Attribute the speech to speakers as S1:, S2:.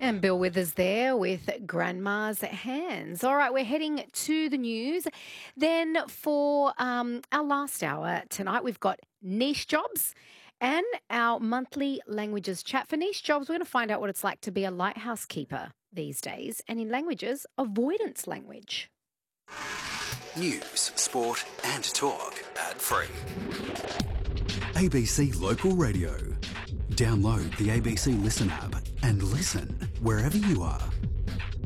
S1: And Bill Withers there with Grandma's Hands. All right, we're heading to the news. Then for our last hour tonight, we've got niche jobs and our monthly languages chat. For niche jobs, we're going to find out what it's like to be a lighthouse keeper these days, and in languages, avoidance language.
S2: News, sport and talk ad-free.
S3: ABC Local Radio. Download the ABC Listen app and listen wherever you are.